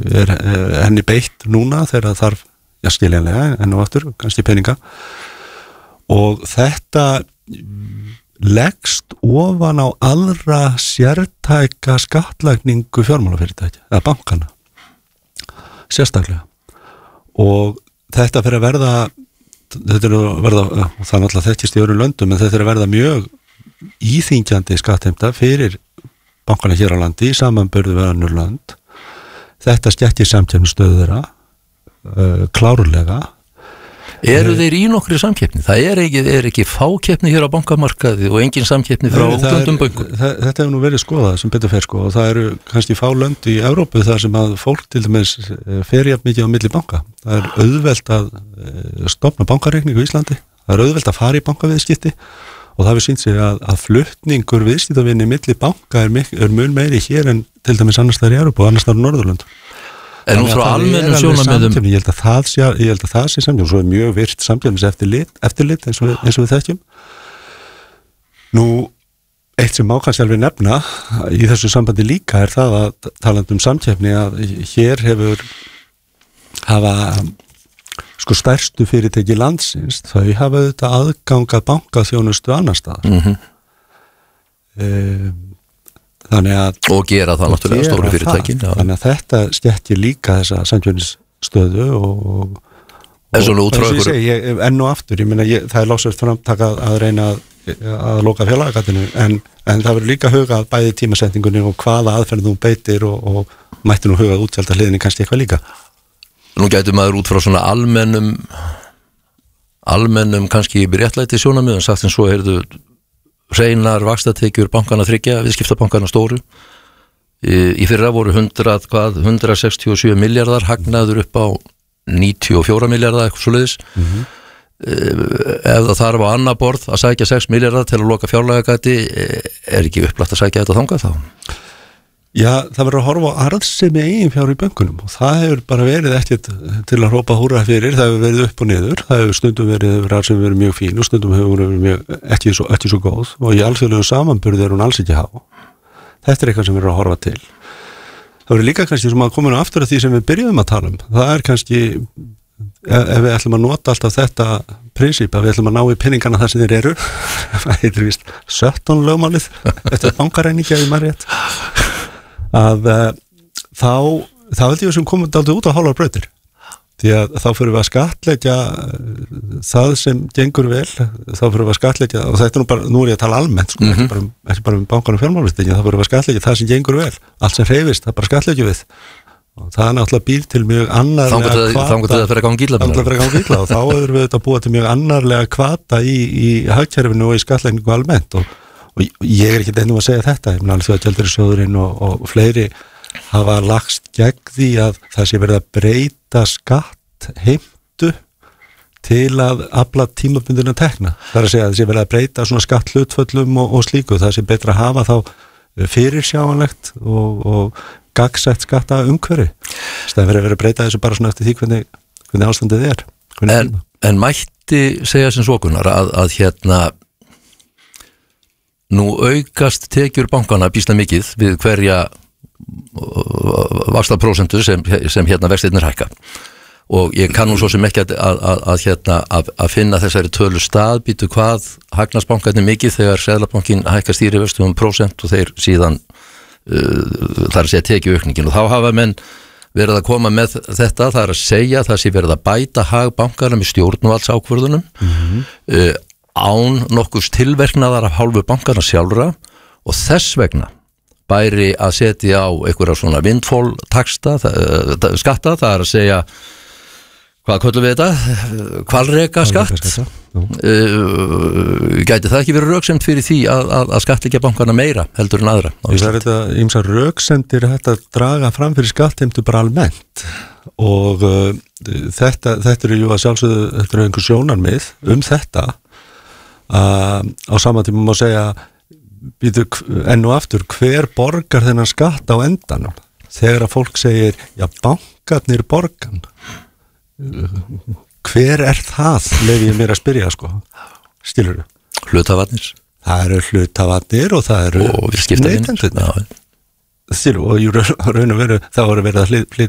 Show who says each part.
Speaker 1: henni beitt núna þegar það þarf, skiljanlega, enn og aftur, kannski peninga og þetta leggst ofan á aðra sértæka skattlagningu fjármálafyrirtækja, eða bankana sérstaklega og þetta fyrir að verða það náttúrulega þekkist í öðrum löndum en þetta er að verða mjög íþyngjandi skattheimta fyrir bankana hér á landi í samanburði við önnur lönd þetta skekkir samkeppnisstöðu þeirra klárlega
Speaker 2: Eru þeir í nokkri samkeppni? Það er ekki fákeppni hér á bankamarkaði og engin samkeppni frá útlöndum bönkum?
Speaker 1: Þetta hefur nú verið skoðað sem betur fer og það eru kannski fá lönd í Evrópu þar sem að fólk til dæmis fer jafn mikið á milli banka. Það er auðvelt að stofna bankareikningu í Íslandi, það er auðvelt að fara í bankaviðskipti og það hefur sýnt sig að flutningur viðskiptavinni milli banka er mun meiri hér en til dæmis annars staðar í Evrópu og annars staðar á Norðurlöndum.
Speaker 2: En út frá almennum sjónarmiðum
Speaker 1: ég held að það sé samkeppni og svo er mjög virt samkeppniseftirlit eins og við þekkjum nú eitt sem má kannski alveg nefna í þessu sambandi líka er það að talandi um samkeppni að hér hafa stærstu fyrirtæki landsins þau hafa þetta aðganga bankaþjónustu annar staðar Þannig að
Speaker 2: og gera það náttúrulega stóru fyrirtækin
Speaker 1: þannig að þetta skekkir líka þessa samkeppnisstöðu og enn og aftur ég meina það er lásvægt framtaka að reyna að loka félagagatinu en það verður líka hugað bæði tímasetningunni og hvaða aðferð þú beitir og mætti nú hugað útgjaldar hliðinni kannski eitthvað líka
Speaker 2: Nú gæti maður út frá svona almennum kannski réttlæti sjónarmiðum sagt en svo heyrðu hreinar vaxtatekjur bankana þriggja, viðskiptabankana stóru í fyrra voru 167 milljarðar hagnaður upp á 94 milljarðar eitthvað svoleiðis ef það þarf á annað borð að sækja 6 milljarðar til að loka fjárlagagati er ekki upplagt að sækja þetta þangað þá?
Speaker 1: Já, það verður að horfa á arðsemi eigin fjár í bönkunum og það hefur bara verið ekkert til að hrópa húrra fyrir, það hefur verið upp og niður, það hefur stundum verið arðsemi verið mjög fín og stundum hefur verið ekki svo góð og í alþjóðlegum samanburði er hún alls ekki há. Þetta er eitthvað sem við erum að horfa til. Það verður líka kannski sem að koma aftur að því sem við byrjuðum að tala það er kannski, ef við ætlum að nota alltaf þetta prinsip að við ætlum að ná í peningana þar sem þeir eru, það heitir víst 17 lögmálið, eftir bankaræningi ef ég maður rétt. Að þá held ég sem komum aldrei út á hálfar brautir því að þá fyrir við að skattleggja það sem gengur vel þá fyrir við að skattleggja og þetta nú er ég að tala almennt ekki bara um bankan og fjármálafyrirtæki þá fyrir við að skattleggja það sem gengur vel allt sem hreyfist, það bara skattleggja við og það er náttúrulega býr til mjög annarlega
Speaker 2: hvata það fyrir að ganga illa
Speaker 1: og þá hefur við þetta búið til mjög annarlega hvata í hagkerfinu og í skattlegningu almennt og ég er ekki ennum að segja þetta, ég meina alveg að Gjaldeyrisjóðurinn og fleiri hafa lagst gegn því að það sé verið að breyta skattheimtu til að afla tímabundina tekna. Það er að segja að það sé verið að breyta svona skatthlutföllum og slíku, það sé betra að hafa þá fyrirsjáanlegt og gagnsætt skatta umhverfi. Það er verið að breyta þessu bara svona eftir því hvernig ástandið er.
Speaker 2: En mætti segja sem svo Gunnar að hérna nú aukast tekjur bankana býsna mikið við hverja vaxtaprósentu sem hérna vextirnir hækka og ég kann nú svo sem ekki að finna þessari tölu stað býtu hvað hagnast bankarnir mikið þegar Seðlabankinn hækkar stýrivexti 1% og þeir síðan þar að segja tekjuaukningin og þá hafa menn verið að koma með þetta það er að segja það sé verið að bæta hag bankana með stjórnvaldsákvörðunum án nokkurs tilverknaðar af hálfu bankana sjálfra og þess vegna bæri að setja á einhverja svona windfall taxta, skatta, það er að segja hvað köllum við þetta? Hvalreka skatt gæti það ekki verið röksemd fyrir því að skattleggja bankana meira heldur en aðra?
Speaker 1: Það er þetta ýmsar röksemdir þetta draga fram fyrir skattheimtu bara almennt og þetta eru jú að sjálfsögðu þetta eru einhver sjónarmið þetta á sama tíma má segja enn og aftur hver borgar þennan skatt á endanum þegar að fólk segir já bankarnir borgan hver er það leyfi ég mér að spyrja skilurðu?
Speaker 2: Hluthafarnir
Speaker 1: það eru hluthafarnir og það eru
Speaker 2: neytendur
Speaker 1: og í raun og veru þá voru verið að